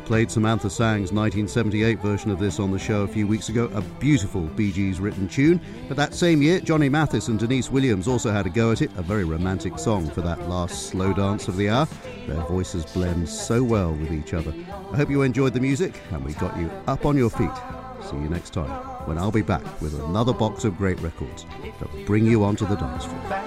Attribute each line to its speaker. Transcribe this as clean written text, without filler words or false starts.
Speaker 1: played Samantha Sang's 1978 version of this on the show a few weeks ago, a beautiful Bee Gees written tune. But that same year, Johnny Mathis and Denise Williams also had a go at it, a very romantic song for that last slow dance of the hour. Their voices blend so well with each other. I hope you enjoyed the music and we got you up on your feet. See you next time, when I'll be back with another box of great records to bring you onto the dance floor.